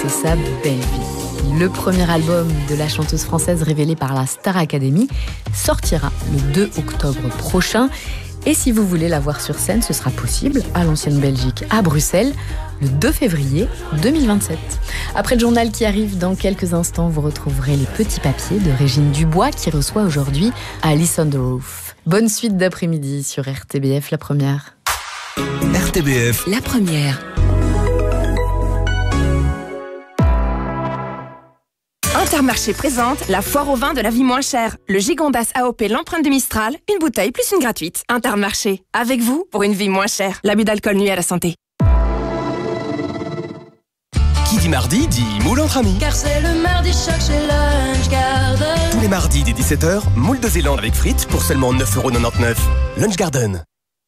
de sa belle vie. Le premier album de la chanteuse française révélé par la Star Academy sortira le 2 octobre prochain. Et si vous voulez la voir sur scène, ce sera possible à l'Ancienne Belgique, à Bruxelles, le 2 février 2027. Après le journal qui arrive dans quelques instants, vous retrouverez les petits papiers de Régine Dubois qui reçoit aujourd'hui Alice on the Roof. Bonne suite d'après-midi sur RTBF, la première. RTBF, la première. Intermarché présente la foire au vin de la vie moins chère. Le Gigondas AOP, l'empreinte du Mistral, une bouteille plus une gratuite. Intermarché, avec vous pour une vie moins chère. L'abus d'alcool nuit à la santé. Qui dit mardi dit moule entre amis. Car c'est le mardi choc chez Lunch Garden. Tous les mardis dès 17h, moule de Zélande avec frites pour seulement 9,99 €. Lunch Garden.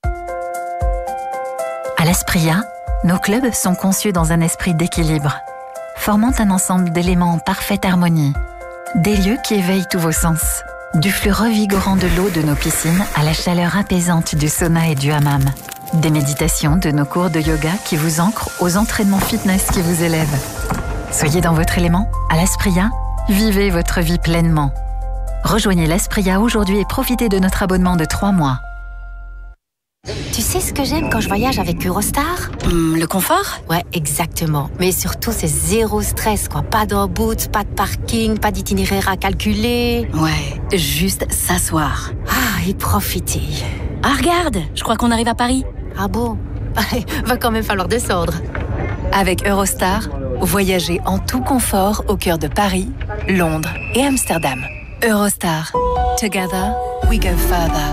À l'Aspria, nos clubs sont conçus dans un esprit d'équilibre, formant un ensemble d'éléments en parfaite harmonie. Des lieux qui éveillent tous vos sens. Du flux revigorant de l'eau de nos piscines à la chaleur apaisante du sauna et du hammam. Des méditations de nos cours de yoga qui vous ancrent aux entraînements fitness qui vous élèvent. Soyez dans votre élément, à l'Aspria, vivez votre vie pleinement. Rejoignez l'Aspria aujourd'hui et profitez de notre abonnement de 3 mois. Tu sais ce que j'aime quand je voyage avec Eurostar ? Le confort ? Ouais, exactement. Mais surtout, c'est zéro stress, quoi. Pas d'embout, pas de parking, pas d'itinéraire à calculer. Ouais, juste s'asseoir. Ah, et profiter. Ah, regarde, je crois qu'on arrive à Paris. Ah bon ? Allez, va quand même falloir descendre. Avec Eurostar, voyagez en tout confort au cœur de Paris, Londres et Amsterdam. Eurostar. Together, we go further.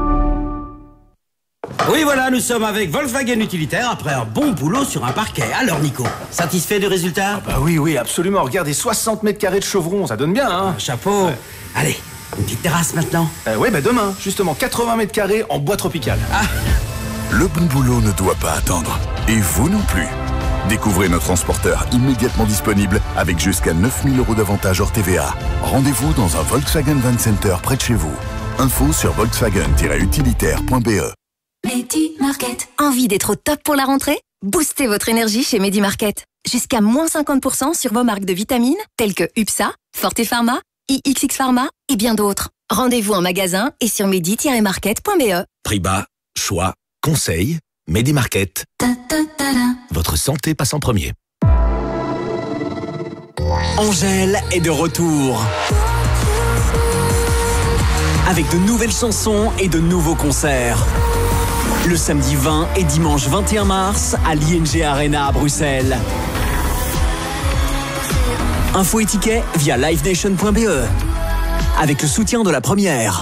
Oui, voilà, nous sommes avec Volkswagen Utilitaire après un bon boulot sur un parquet. Alors, Nico, satisfait du résultat ? Bah oui, absolument. Regardez, 60 mètres carrés de chevron, ça donne bien, hein ? Chapeau. Ouais. Allez, une petite terrasse maintenant. Oui, demain, justement, 80 mètres carrés en bois tropical. Ah. Le bon boulot ne doit pas attendre. Et vous non plus. Découvrez nos transporteurs immédiatement disponibles avec jusqu'à 9 000 € d'avantages hors TVA. Rendez-vous dans un Volkswagen Van Center près de chez vous. Info sur volkswagen-utilitaire.be. Medi Market. Envie d'être au top pour la rentrée ? Boostez votre énergie chez Medi Market. Jusqu'à moins 50% sur vos marques de vitamines telles que UPSA, Forte Pharma, IXX Pharma et bien d'autres. Rendez-vous en magasin et sur medi-market.be. Prix bas, choix, conseil, Medi Market. Votre santé passe en premier. Angèle est de retour. Avec de nouvelles chansons et de nouveaux concerts. Le samedi 20 et dimanche 21 mars à l'ING Arena à Bruxelles. Info et tickets via livenation.be. Avec le soutien de la première.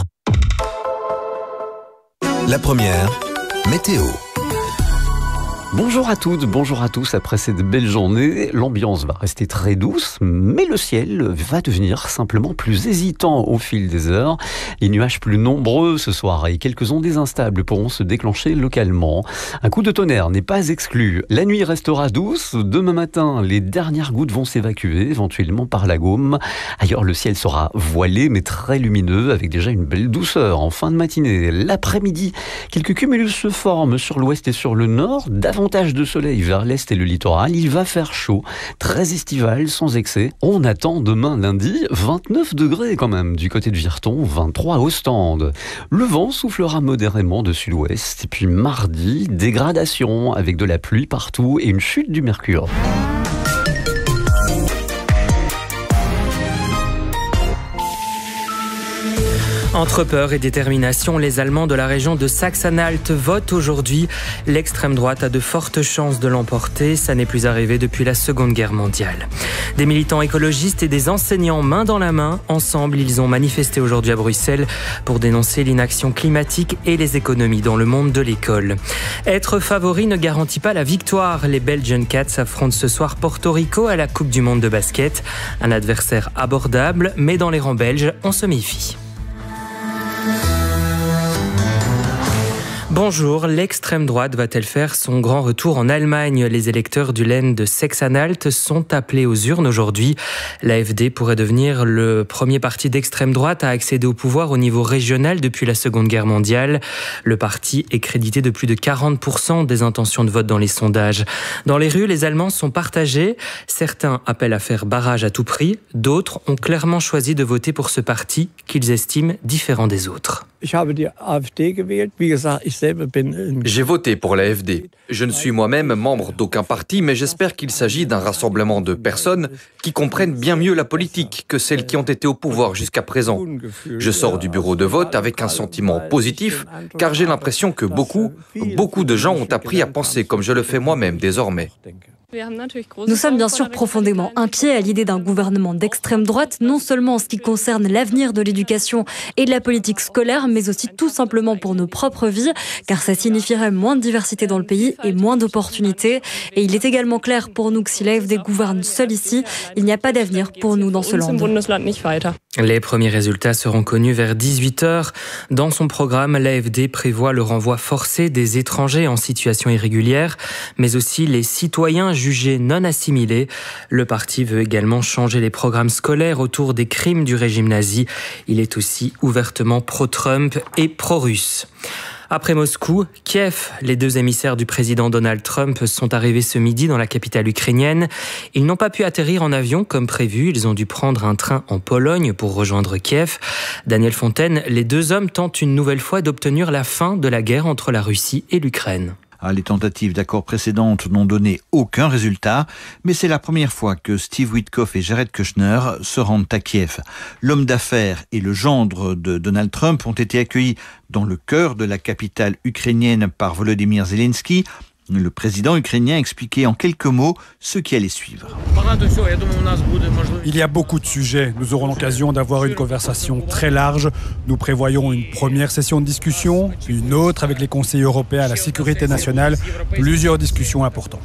La première, météo. Bonjour à toutes, bonjour à tous. Après cette belle journée, l'ambiance va rester très douce, mais le ciel va devenir simplement plus hésitant au fil des heures. Les nuages plus nombreux ce soir et quelques ondées instables pourront se déclencher localement. Un coup de tonnerre n'est pas exclu. La nuit restera douce. Demain matin, les dernières gouttes vont s'évacuer, éventuellement par la Gaume. Ailleurs, le ciel sera voilé, mais très lumineux, avec déjà une belle douceur en fin de matinée. L'après-midi, quelques cumulus se forment sur l'ouest et sur le nord. Davantage de soleil vers l'est et le littoral. Il va faire chaud, très estival, sans excès. On attend demain lundi 29 degrés quand même du côté de Virton, 23 au Stand. Le vent soufflera modérément de sud-ouest. Et puis mardi, dégradation avec de la pluie partout et une chute du mercure. Entre peur et détermination, les Allemands de la région de Saxe-Anhalt votent aujourd'hui. L'extrême droite a de fortes chances de l'emporter. Ça n'est plus arrivé depuis la Seconde Guerre mondiale. Des militants écologistes et des enseignants main dans la main. Ensemble, ils ont manifesté aujourd'hui à Bruxelles pour dénoncer l'inaction climatique et les économies dans le monde de l'école. Être favori ne garantit pas la victoire. Les Belgian Cats affrontent ce soir Porto Rico à la Coupe du Monde de basket. Un adversaire abordable, mais dans les rangs belges, on se méfie. Bonjour, l'extrême droite va-t-elle faire son grand retour en Allemagne ? Les électeurs du Länder de Sachsen-Anhalt sont appelés aux urnes aujourd'hui. L'AfD pourrait devenir le premier parti d'extrême droite à accéder au pouvoir au niveau régional depuis la Seconde Guerre mondiale. Le parti est crédité de plus de 40% des intentions de vote dans les sondages. Dans les rues, les Allemands sont partagés. Certains appellent à faire barrage à tout prix. D'autres ont clairement choisi de voter pour ce parti qu'ils estiment différent des autres. J'ai voté pour l'AfD. Je ne suis moi-même membre d'aucun parti, mais j'espère qu'il s'agit d'un rassemblement de personnes qui comprennent bien mieux la politique que celles qui ont été au pouvoir jusqu'à présent. Je sors du bureau de vote avec un sentiment positif, car j'ai l'impression que beaucoup de gens ont appris à penser comme je le fais moi-même désormais. Nous sommes bien sûr profondément inquiets à l'idée d'un gouvernement d'extrême droite, non seulement en ce qui concerne l'avenir de l'éducation et de la politique scolaire, mais aussi tout simplement pour nos propres vies, car ça signifierait moins de diversité dans le pays et moins d'opportunités. Et il est également clair pour nous que si l'AfD gouverne seule ici, il n'y a pas d'avenir pour nous dans ce land. Les premiers résultats seront connus vers 18h. Dans son programme, l'AfD prévoit le renvoi forcé des étrangers en situation irrégulière, mais aussi les citoyens jugés non assimilés. Le parti veut également changer les programmes scolaires autour des crimes du régime nazi. Il est aussi ouvertement pro-Trump et pro-russe. Après Moscou, Kiev, les deux émissaires du président Donald Trump sont arrivés ce midi dans la capitale ukrainienne. Ils n'ont pas pu atterrir en avion comme prévu. Ils ont dû prendre un train en Pologne pour rejoindre Kiev. Daniel Fontaine, les deux hommes tentent une nouvelle fois d'obtenir la fin de la guerre entre la Russie et l'Ukraine. Les tentatives d'accord précédentes n'ont donné aucun résultat, mais c'est la première fois que Steve Witkoff et Jared Kushner se rendent à Kiev. L'homme d'affaires et le gendre de Donald Trump ont été accueillis dans le cœur de la capitale ukrainienne par Volodymyr Zelensky. Le président ukrainien expliquait en quelques mots ce qui allait suivre. Il y a beaucoup de sujets. Nous aurons l'occasion d'avoir une conversation très large. Nous prévoyons une première session de discussion, une autre avec les conseillers européens à la sécurité nationale, plusieurs discussions importantes.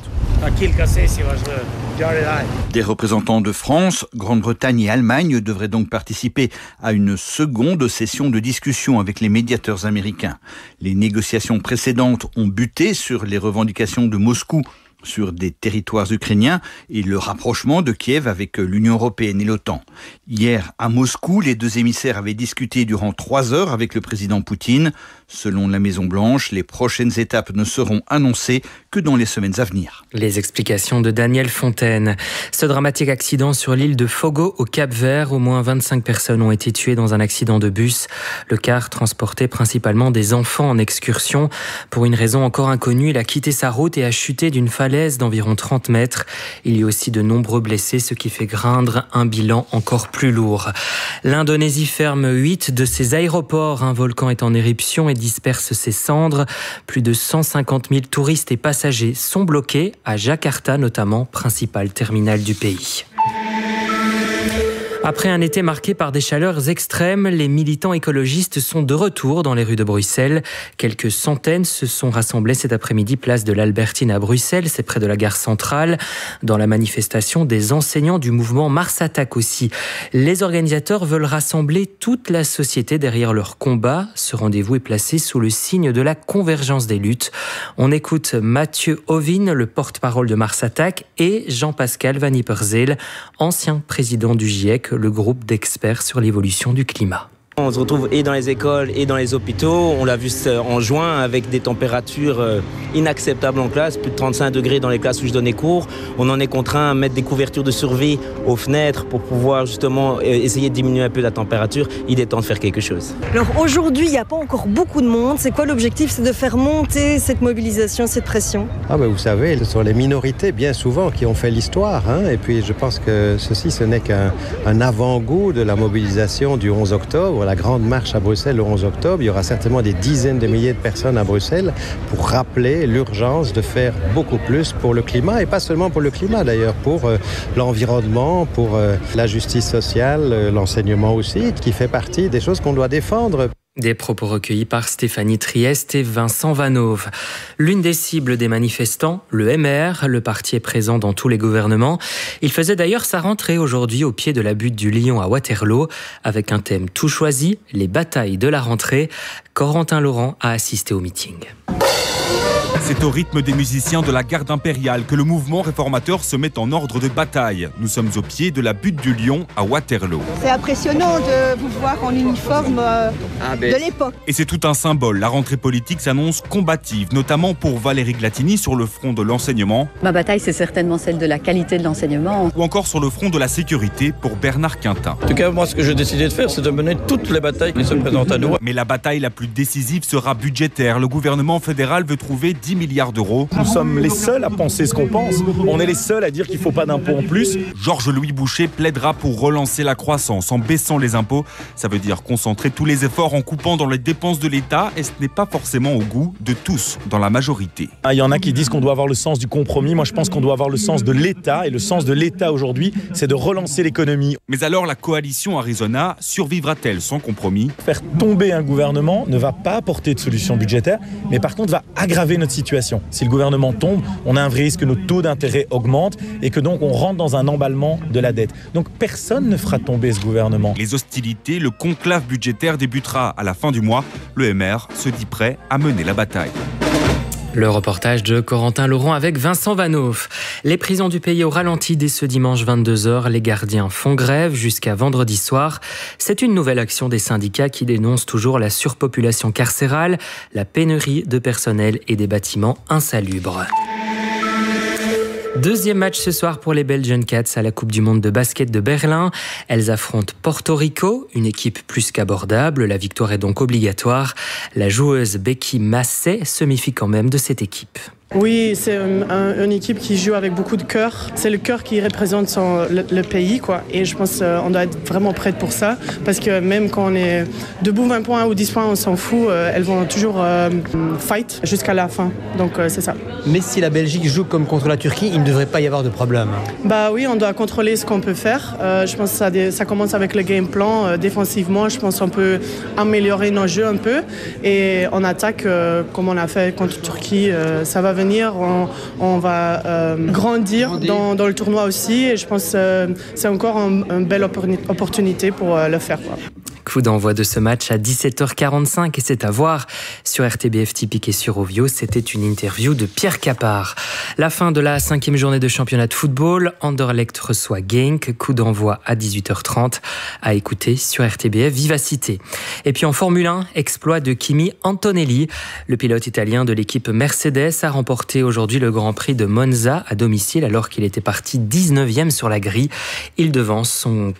Des représentants de France, Grande-Bretagne et Allemagne devraient donc participer à une seconde session de discussion avec les médiateurs américains. Les négociations précédentes ont buté sur les revendications de Moscou sur des territoires ukrainiens et le rapprochement de Kiev avec l'Union européenne et l'OTAN. Hier, à Moscou, les deux émissaires avaient discuté durant 3 heures avec le président Poutine. Selon la Maison-Blanche, les prochaines étapes ne seront annoncées que dans les semaines à venir. Les explications de Daniel Fontaine. Ce dramatique accident sur l'île de Fogo au Cap-Vert, au moins 25 personnes ont été tuées dans un accident de bus. Le car transportait principalement des enfants en excursion. Pour une raison encore inconnue, il a quitté sa route et a chuté d'une falaise d'environ 30 mètres. Il y a aussi de nombreux blessés, ce qui fait craindre un bilan encore plus lourd. L'Indonésie ferme 8 de ses aéroports. Un volcan est en éruption et disperse ses cendres. Plus de 150 000 touristes et passagers sont bloqués à Jakarta notamment, principal terminal du pays. Après un été marqué par des chaleurs extrêmes, les militants écologistes sont de retour dans les rues de Bruxelles. Quelques centaines se sont rassemblés cet après-midi place de l'Albertine à Bruxelles, c'est près de la gare centrale. Dans la manifestation, des enseignants du mouvement Mars Attack aussi. Les organisateurs veulent rassembler toute la société derrière leur combat. Ce rendez-vous est placé sous le signe de la convergence des luttes. On écoute Mathieu Ovin, le porte-parole de Mars Attack, et Jean-Pascal Van Yperseel, ancien président du GIEC, le groupe d'experts sur l'évolution du climat. On se retrouve et dans les écoles et dans les hôpitaux. On l'a vu en juin avec des températures inacceptables en classe, plus de 35 degrés dans les classes où je donnais cours. On en est contraint à mettre des couvertures de survie aux fenêtres pour pouvoir justement essayer de diminuer un peu la température. Il est temps de faire quelque chose. Alors aujourd'hui, il n'y a pas encore beaucoup de monde. C'est quoi l'objectif ? C'est de faire monter cette mobilisation, cette pression ? Vous savez, ce sont les minorités bien souvent qui ont fait l'histoire. Et puis je pense que ceci, ce n'est qu'un avant-goût de la mobilisation du 11 octobre. La grande marche à Bruxelles le 11 octobre, il y aura certainement des dizaines de milliers de personnes à Bruxelles pour rappeler l'urgence de faire beaucoup plus pour le climat, et pas seulement pour le climat d'ailleurs, pour l'environnement, pour la justice sociale, l'enseignement aussi, qui fait partie des choses qu'on doit défendre. Des propos recueillis par Stéphanie Trieste et Vincent Vanove. L'une des cibles des manifestants, le MR, le parti est présent dans tous les gouvernements. Il faisait d'ailleurs sa rentrée aujourd'hui au pied de la butte du Lion à Waterloo, avec un thème tout choisi, les batailles de la rentrée. Corentin Laurent a assisté au meeting. C'est au rythme des musiciens de la garde impériale que le mouvement réformateur se met en ordre de bataille. Nous sommes au pied de la butte du Lion à Waterloo. C'est impressionnant de vous voir en uniforme de l'époque. Et c'est tout un symbole. La rentrée politique s'annonce combative, notamment pour Valérie Glatini sur le front de l'enseignement. Ma bataille, c'est certainement celle de la qualité de l'enseignement. Ou encore sur le front de la sécurité pour Bernard Quintin. En tout cas, moi, ce que j'ai décidé de faire, c'est de mener toutes les batailles qui se présentent à nous. Mais la bataille la plus décisive sera budgétaire. Le gouvernement fédéral veut trouver 10 milliards d'euros. Nous sommes les seuls à penser ce qu'on pense. On est les seuls à dire qu'il ne faut pas d'impôts en plus. Georges-Louis Boucher plaidera pour relancer la croissance en baissant les impôts. Ça veut dire concentrer tous les efforts en coupant dans les dépenses de l'État et ce n'est pas forcément au goût de tous dans la majorité. Il y en a qui disent qu'on doit avoir le sens du compromis. Moi, je pense qu'on doit avoir le sens de l'État. Et le sens de l'État aujourd'hui, c'est de relancer l'économie. Mais alors, la coalition Arizona survivra-t-elle sans compromis ? Faire tomber un gouvernement ne va pas apporter de solution budgétaire, mais par contre va aggraver notre situation. Si le gouvernement tombe, on a un vrai risque que nos taux d'intérêt augmentent et que donc on rentre dans un emballement de la dette. Donc personne ne fera tomber ce gouvernement. Les hostilités, le conclave budgétaire débutera à la fin du mois. Le MR se dit prêt à mener la bataille. Le reportage de Corentin Laurent avec Vincent Vanove. Les prisons du pays au ralenti dès ce dimanche 22h. Les gardiens font grève jusqu'à vendredi soir. C'est une nouvelle action des syndicats qui dénoncent toujours la surpopulation carcérale, la pénurie de personnel et des bâtiments insalubres. Deuxième match ce soir pour les Belgian Cats à la Coupe du Monde de basket de Berlin. Elles affrontent Porto Rico, une équipe plus qu'abordable. La victoire est donc obligatoire. La joueuse Becky Massey se méfie quand même de cette équipe. Oui, c'est une équipe qui joue avec beaucoup de cœur. C'est le cœur qui représente le pays, quoi. Et je pense qu'on doit être vraiment prête pour ça. Parce que même quand on est debout 20 points ou 10 points, on s'en fout. Elles vont toujours fight jusqu'à la fin. Donc c'est ça. Mais si la Belgique joue comme contre la Turquie, il ne devrait pas y avoir de problème. Bah oui, on doit contrôler ce qu'on peut faire. Je pense que ça commence avec le game plan. Défensivement, je pense qu'on peut améliorer nos jeux un peu. Et en attaque, comme on a fait contre la Turquie, ça va venir. On va grandir dans le tournoi aussi et je pense que c'est encore une belle opportunité pour le faire, quoi. Coup d'envoi de ce match à 17h45 et c'est à voir sur RTBF Typique et sur Ovio. C'était une interview de Pierre Capard. La fin de la 5e journée de championnat de football. Anderlecht reçoit Genk. Coup d'envoi à 18h30 à écouter sur RTBF Vivacité. Et puis en Formule 1, exploit de Kimi Antonelli. Le pilote italien de l'équipe Mercedes a remporté aujourd'hui le Grand Prix de Monza à domicile alors qu'il était parti 19e sur la grille. Il devance son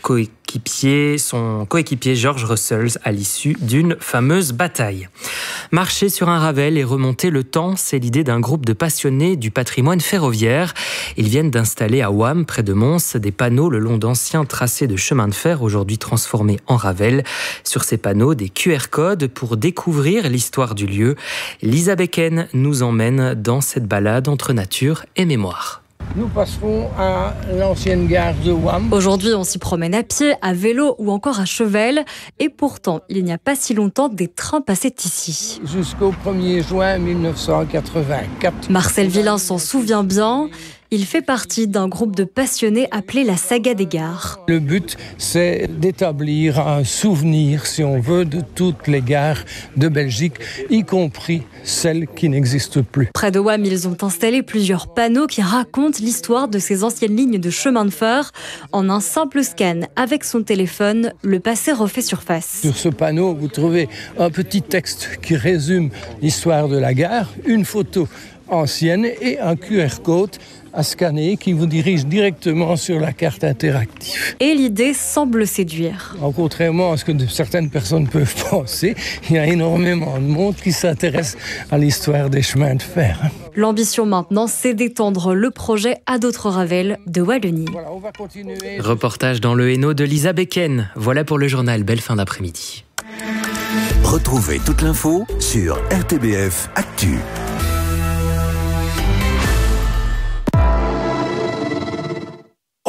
coéquipier George Russell à l'issue d'une fameuse bataille. Marcher sur un Ravel et remonter le temps, c'est l'idée d'un groupe de passionnés du patrimoine ferroviaire. Ils viennent d'installer à Ouham, près de Mons, des panneaux le long d'anciens tracés de chemin de fer, aujourd'hui transformés en Ravel. Sur ces panneaux, des QR codes pour découvrir l'histoire du lieu. Lisa Becken nous emmène dans cette balade entre nature et mémoire. Nous passerons à l'ancienne gare de Ouham. Aujourd'hui, on s'y promène à pied, à vélo ou encore à cheval. Et pourtant, il n'y a pas si longtemps, des trains passaient ici. Jusqu'au 1er juin 1984. Marcel Villain s'en souvient bien. Il fait partie d'un groupe de passionnés appelé la Saga des gares. Le but, c'est d'établir un souvenir, si on veut, de toutes les gares de Belgique, y compris celles qui n'existent plus. Près de Ouham, ils ont installé plusieurs panneaux qui racontent l'histoire de ces anciennes lignes de chemin de fer. En un simple scan avec son téléphone, le passé refait surface. Sur ce panneau, vous trouvez un petit texte qui résume l'histoire de la gare, une photo ancienne et un QR code à scanner qui vous dirige directement sur la carte interactive. Et l'idée semble séduire. Contrairement à ce que certaines personnes peuvent penser, il y a énormément de monde qui s'intéresse à l'histoire des chemins de fer. L'ambition maintenant, c'est d'étendre le projet à d'autres Ravels de Wallonie. Voilà, on va continuer. Reportage dans le Hainaut de Lisa Becken. Voilà pour le journal. Belle fin d'après-midi. Retrouvez toute l'info sur RTBF Actu.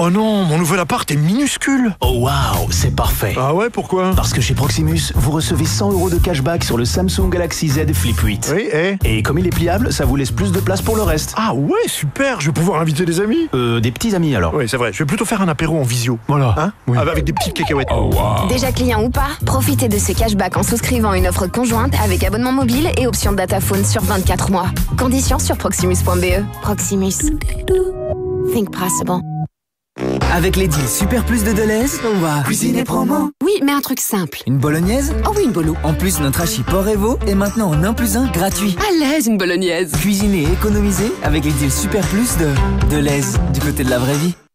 Oh non, mon nouvel appart est minuscule. Oh waouh, c'est parfait. Ah ouais, pourquoi? Parce que chez Proximus, vous recevez 100 € de cashback sur le Samsung Galaxy Z Flip 8. Oui, et comme il est pliable, ça vous laisse plus de place pour le reste. Ah ouais, super, je vais pouvoir inviter des amis. Des petits amis alors. Oui, c'est vrai, je vais plutôt faire un apéro en visio. Voilà. Hein? Oui. Avec des petites cacahuètes. Oh wow. Déjà client ou pas, profitez de ce cashback en souscrivant une offre conjointe avec abonnement mobile et option dataphone sur 24 mois. Conditions sur proximus.be. Proximus. Think possible. Avec les deals Super Plus de Deleuze, on va cuisiner promo. Oui, mais un truc simple. Une bolognaise? Oh oui, une bolo. En plus, notre hachis porc Evo est maintenant en 1+1 gratuit. À l'aise, une bolognaise. Cuisiner et économiser avec les deals Super Plus de Deleuze, du côté de la vraie vie.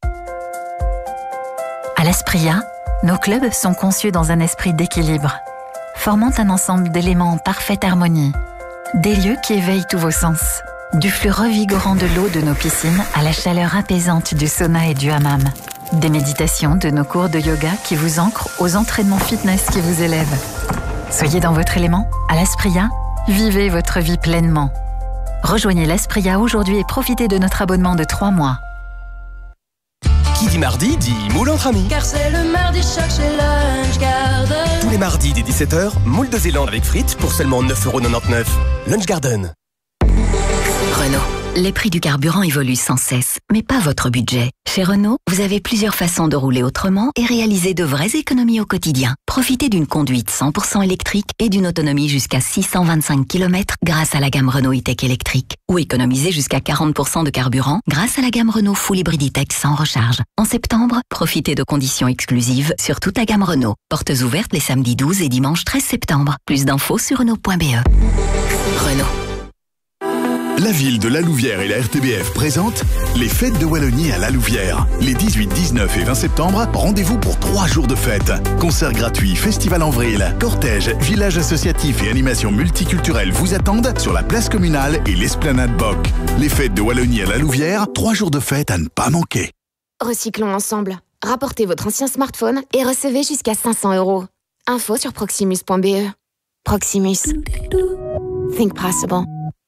À l'Espria, nos clubs sont conçus dans un esprit d'équilibre, formant un ensemble d'éléments en parfaite harmonie. Des lieux qui éveillent tous vos sens. Du flux revigorant de l'eau de nos piscines à la chaleur apaisante du sauna et du hammam. Des méditations de nos cours de yoga qui vous ancrent aux entraînements fitness qui vous élèvent. Soyez dans votre élément, à l'Espria, vivez votre vie pleinement. Rejoignez l'Espria aujourd'hui et profitez de notre abonnement de 3 mois. Qui dit mardi dit moule entre amis. Car c'est le mardi choc chez Lunch Garden. Tous les mardis dès 17h, moule de Zélande avec frites pour seulement 9,99 €. Lunch Garden. Renault. Les prix du carburant évoluent sans cesse, mais pas votre budget. Chez Renault, vous avez plusieurs façons de rouler autrement et réaliser de vraies économies au quotidien. Profitez d'une conduite 100% électrique et d'une autonomie jusqu'à 625 km grâce à la gamme Renault E-Tech électrique. Ou économisez jusqu'à 40% de carburant grâce à la gamme Renault Full Hybrid E-Tech sans recharge. En septembre, profitez de conditions exclusives sur toute la gamme Renault. Portes ouvertes les samedis 12 et dimanche 13 septembre. Plus d'infos sur Renault.be. Renault. La ville de La Louvière et la RTBF présentent les fêtes de Wallonie à La Louvière. Les 18, 19 et 20 septembre, rendez-vous pour 3 jours de fête. Concerts gratuits, festival en vrille, cortège, village associatif et animations multiculturelles vous attendent sur la place communale et l'esplanade Boc. Les fêtes de Wallonie à La Louvière, 3 jours de fête à ne pas manquer. Recyclons ensemble. Rapportez votre ancien smartphone et recevez jusqu'à 500 €. Info sur proximus.be. Proximus. Think possible.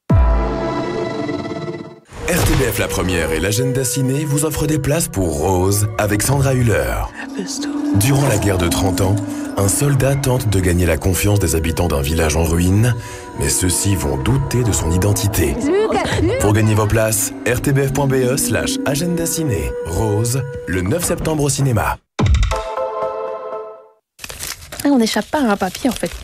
RTBF La Première et l'Agenda Ciné vous offrent des places pour Rose avec Sandra Hüller. Durant la guerre de 30 ans, un soldat tente de gagner la confiance des habitants d'un village en ruine, mais ceux-ci vont douter de son identité. Pour gagner vos places, rtbf.be/agenda ciné. Rose, le 9 septembre au cinéma. On n'échappe pas à un papier en fait.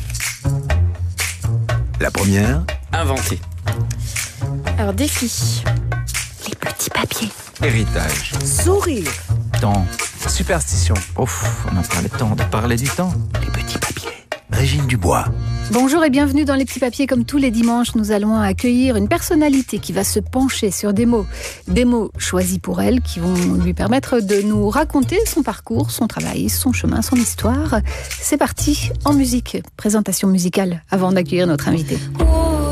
La première, inventer. Alors, défi. Les petits papiers. héritage, Sourire. temps, superstition. Ouf, on n'a pas le temps de parler du temps. Les petits papiers. Régine Dubois. Bonjour et bienvenue dans les petits papiers. Comme tous les dimanches, nous allons accueillir une personnalité qui va se pencher sur des mots choisis pour elle, qui vont lui permettre de nous raconter son parcours, son travail, son chemin, son histoire. C'est parti en musique. Présentation musicale avant d'accueillir notre invité.